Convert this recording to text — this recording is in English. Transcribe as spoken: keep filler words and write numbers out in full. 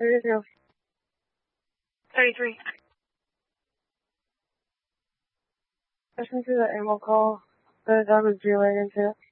thirty-two. thirty-three. Listen to the ammo call. The dog was relaying into it.